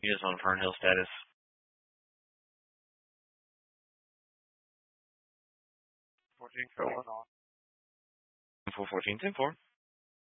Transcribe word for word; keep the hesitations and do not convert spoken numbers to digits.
He is on Fern Hill status. fourteen, four. four fourteen, ten four.